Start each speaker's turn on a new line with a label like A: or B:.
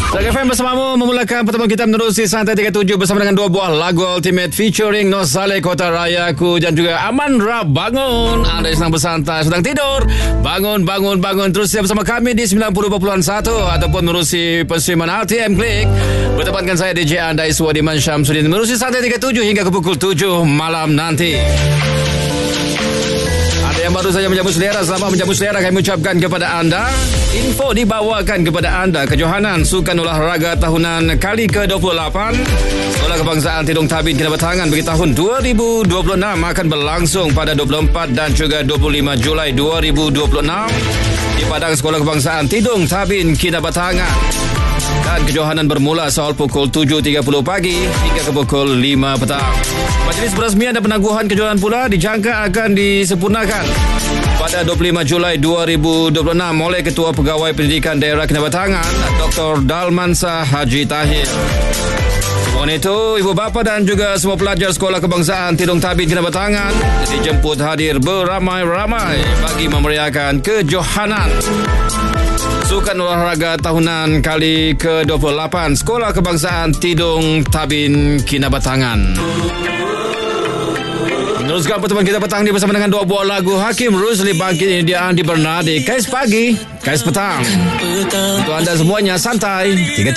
A: Zack FM bersamamu memulakan pertemuan kita menerusi Santai 37 bersama dengan dua buah lagu Ultimate featuring Nos Saleh Kota Rayaku dan juga Amandra. Bangun, anda sedang bersantai, sedang tidur, bangun terus bersama kami di 90.1 ataupun menerusi persiapan RTM Klik. Bertepatkan saya DJ anda Iswadiman Syamsuddin menerusi Santai 37 hingga ke pukul 7 malam nanti. Yang baru saja menjamu selera, selamat menjamu selera kami ucapkan kepada anda. Info dibawakan kepada anda kejohanan Sukan Olahraga Tahunan kali ke-28 Sekolah Kebangsaan Tidong Tabin Kinabatangan bagi tahun 2026 akan berlangsung pada 24 dan juga 25 Julai 2026 di Padang Sekolah Kebangsaan Tidong Tabin Kinabatangan. Dan kejohanan bermula soal pukul 7.30 pagi hingga ke pukul 5 petang. Majlis perasmian dan penangguhan kejohanan pula dijangka akan disempurnakan pada 25 Julai 2026 oleh Ketua Pegawai Pendidikan Daerah Kinabatangan Dr. Dalmansa Haji Tahir. Mohon itu, ibu bapa dan juga semua pelajar Sekolah Kebangsaan Tidong Tabin Kinabatangan dijemput hadir beramai-ramai bagi memeriahkan kejohanan Sukan Olahraga Tahunan kali ke-28 Sekolah Kebangsaan Tidong Tabin Kinabatangan. Meneruskan pertemuan kita petang ini bersama dengan dua buah lagu Hakim Rusli Bangkit ini dia Andi Bernardi. Kais pagi, kais petang. Untuk anda semuanya santai 37.